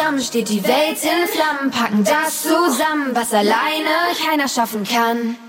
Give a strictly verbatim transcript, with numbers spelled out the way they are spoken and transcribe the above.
zusammen steht die Welt in Flammen, packen das zusammen, was alleine keiner schaffen kann.